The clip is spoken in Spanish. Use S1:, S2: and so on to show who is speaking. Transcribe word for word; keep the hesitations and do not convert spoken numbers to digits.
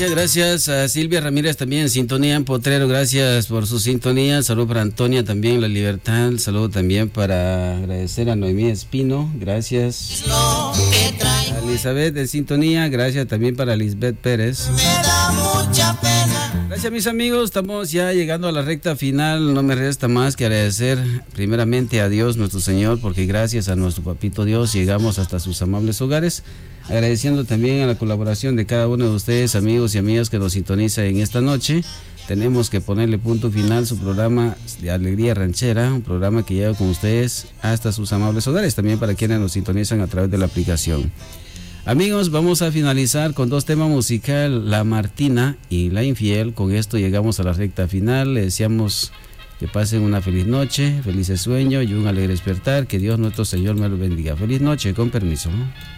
S1: Gracias, gracias a Silvia Ramírez también en sintonía en Potrero, gracias por su sintonía. Saludo para Antonia también, La Libertad. Saludo también para agradecer a Noemí Espino, gracias. A Elizabeth en sintonía, gracias también para Lisbeth Pérez.
S2: Me da mucha pena.
S1: Gracias mis amigos, estamos ya llegando a la recta final. No me resta más que agradecer primeramente a Dios nuestro Señor, porque gracias a nuestro papito Dios llegamos hasta sus amables hogares. Agradeciendo también a la colaboración de cada uno de ustedes, amigos y amigas que nos sintonizan en esta noche. Tenemos que ponerle punto final a su programa de Alegría Ranchera, un programa que lleva con ustedes hasta sus amables hogares, también para quienes nos sintonizan a través de la aplicación. Amigos, vamos a finalizar con dos temas musicales, La Martina y La Infiel. Con esto llegamos a la recta final. Le deseamos que pasen una feliz noche, felices sueños y un alegre despertar. Que Dios nuestro Señor me lo bendiga. Feliz noche, con permiso.